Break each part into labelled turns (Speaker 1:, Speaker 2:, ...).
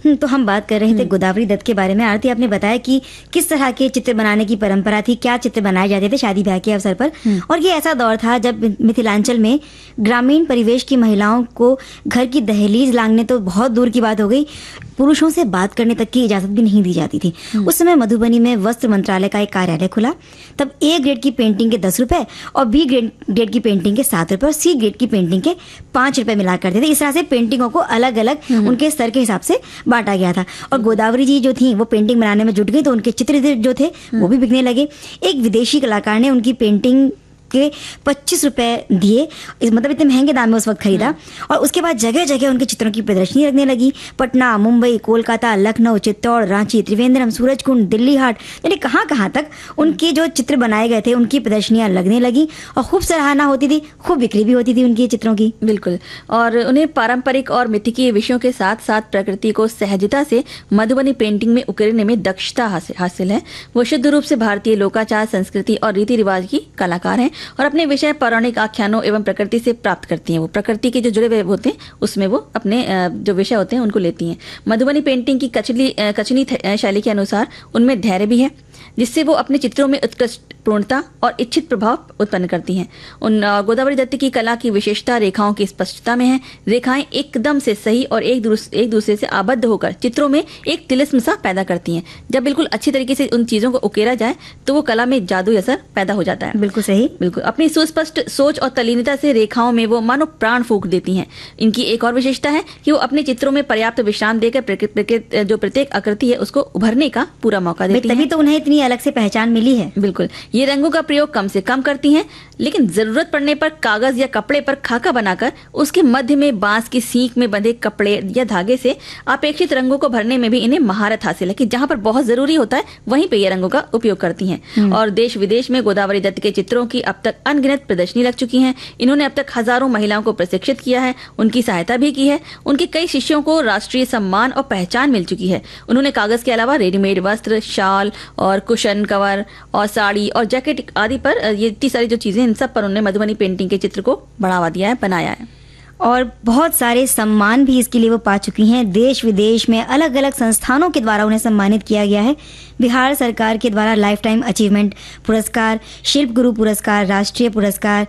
Speaker 1: तो हम बात कर रहे थे गोदावरी दत्त के बारे में। आरती, आपने बताया कि किस तरह के चित्र बनाने की परंपरा थी, क्या चित्र बनाए जाते थे शादी ब्याह के अवसर पर। और ये ऐसा दौर था जब मिथिलांचल में ग्रामीण परिवेश की महिलाओं को घर की दहलीज लांघने तो बहुत दूर की बात हो गई, पुरुषों से बात करने तक की इजाजत भी नहीं दी जाती थी। उस समय मधुबनी में वस्त्र मंत्रालय का एक कार्यालय खुला। तब ए ग्रेड की पेंटिंग के 10 रुपए और बी ग्रेड की पेंटिंग के 7 रुपए और सी ग्रेड की पेंटिंग के 5 रुपए मिला करते थे। इस तरह से पेंटिंगों को अलग अलग उनके स्तर के हिसाब से बांटा गया था। और गोदावरी जी जो थी वो पेंटिंग बनाने में जुट गई, तो उनके चित्र जो थे वो भी बिकने लगे। एक विदेशी कलाकार ने उनकी पेंटिंग के 25 रुपए दिए, मतलब इतने महंगे दाम में उस वक्त खरीदा। और उसके बाद जगह जगह उनके चित्रों की प्रदर्शनी लगने लगी। पटना, मुंबई, कोलकाता, लखनऊ, चित्तौड़, रांची, त्रिवेंद्रम, सूरजकुंड, दिल्ली हाट, यानी कहाँ कहाँ तक उनके जो चित्र बनाए गए थे उनकी प्रदर्शनियां लगने लगी और खूब सराहना होती थी, खूब बिक्री भी होती थी उनके चित्रों की।
Speaker 2: बिल्कुल। और उन्हें पारंपरिक और मिथिकीय विषयों के साथ साथ प्रकृति को सहजता से मधुबनी पेंटिंग में उकेरने में दक्षता हासिल है। वो शुद्ध रूप से भारतीय लोकाचार, संस्कृति और रीति रिवाज की कलाकार हैं और अपने विषय पौराणिक आख्यानों एवं प्रकृति से प्राप्त करती हैं। वो प्रकृति के जो जुड़े हुए होते हैं उसमें वो अपने जो विषय होते हैं उनको लेती हैं। मधुबनी पेंटिंग की कचनी शैली के अनुसार उनमें धैर्य भी है, जिससे वो अपने चित्रों में उत्कृष्ट पूर्णता और इच्छित प्रभाव उत्पन्न करती हैं। उन गोदावरी दत्त की कला की विशेषता रेखाओं की स्पष्टता में है। रेखाएं एकदम से सही और एक दूसरे से आबद्ध होकर चित्रों में एक तिलिस्म सा पैदा करती हैं। जब बिल्कुल अच्छी तरीके से उन चीजों को उकेरा जाए तो वो कला में जादुई असर पैदा हो जाता है।
Speaker 1: बिल्कुल सही।
Speaker 2: बिल्कुल। अपनी सुस्पष्ट सोच और तल्लीनता से रेखाओं में वो मानो प्राण फूंक देती हैं। इनकी एक और विशेषता है कि वो अपने चित्रों में पर्याप्त विश्राम देकर जो प्रत्येक आकृति है उसको उभरने का पूरा मौका देती हैं।
Speaker 1: तभी तो उन्हें इतनी अलग से पहचान मिली है।
Speaker 2: बिल्कुल। ये रंगों का प्रयोग कम से कम करती हैं, लेकिन जरूरत पड़ने पर कागज या कपड़े पर खाका बनाकर उसके मध्य में बांस की सीख में बंधे कपड़े या धागे से अपेक्षित रंगों को भरने में भी इन्हें महारत हासिल है कि जहां पर बहुत जरूरी होता है वहीं पे ये रंगों का उपयोग करती हैं। और देश विदेश में गोदावरी दत्त के चित्रों की अब तक अनगिनत प्रदर्शनी लग चुकी हैं। इन्होंने अब तक हजारों महिलाओं को प्रशिक्षित किया है, उनकी सहायता भी की है। उनके कई शिष्यों को राष्ट्रीय सम्मान और पहचान मिल चुकी है। उन्होंने कागज के अलावा रेडीमेड वस्त्र, शाल और कुशन कवर और साड़ी और जैकेट आदि पर ये इतनी सारी जो चीजें, इन सब पर उन्होंने मधुबनी पेंटिंग के चित्र को बढ़ावा दिया है, बनाया है।
Speaker 1: और बहुत सारे सम्मान भी इसके लिए वो पा चुकी हैं। देश विदेश में अलग अलग संस्थानों के द्वारा उन्हें सम्मानित किया गया है। बिहार सरकार के द्वारा लाइफ टाइम अचीवमेंट पुरस्कार, शिल्प गुरु पुरस्कार, राष्ट्रीय पुरस्कार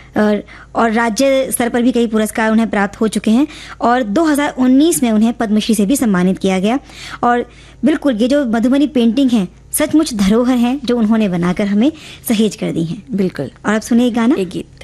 Speaker 1: और राज्य स्तर पर भी कई पुरस्कार उन्हें प्राप्त हो चुके हैं। और 2019 में उन्हें पद्मश्री से भी सम्मानित किया गया। और बिल्कुल ये जो मधुबनी पेंटिंग है सचमुच धरोहर है जो उन्होंने बनाकर हमें सहेज कर दी है।
Speaker 2: बिल्कुल।
Speaker 1: और अब सुनिए गाना,
Speaker 2: एक गीत।